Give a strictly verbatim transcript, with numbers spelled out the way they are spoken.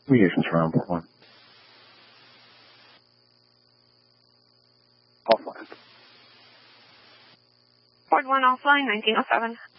Communications around Port one. Offline. Port one offline, nineteen oh seven.